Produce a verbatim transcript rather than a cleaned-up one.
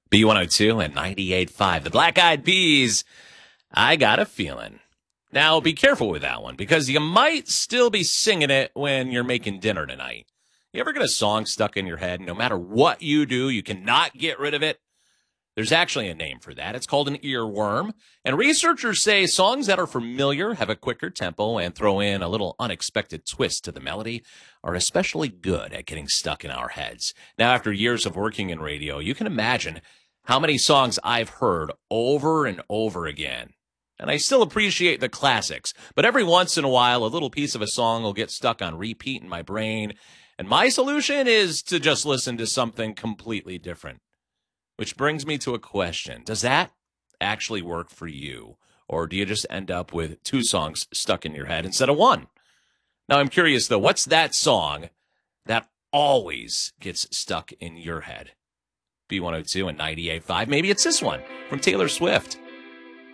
B one oh two and ninety-eight point five. The Black Eyed Peas, I Got a Feeling. Now, be careful with that one, because you might still be singing it when you're making dinner tonight. You ever get a song stuck in your head? No matter what you do, you cannot get rid of it? There's actually a name for that. It's called an earworm. And researchers say songs that are familiar, have a quicker tempo, and throw in a little unexpected twist to the melody are especially good at getting stuck in our heads. Now, after years of working in radio, you can imagine how many songs I've heard over and over again. And I still appreciate the classics, but every once in a while, a little piece of a song will get stuck on repeat in my brain. And my solution is to just listen to something completely different. Which brings me to a question. Does that actually work for you? Or do you just end up with two songs stuck in your head instead of one? Now, I'm curious, though, what's that song that always gets stuck in your head? B one oh two and ninety-eight point five. Maybe it's this one from Taylor Swift.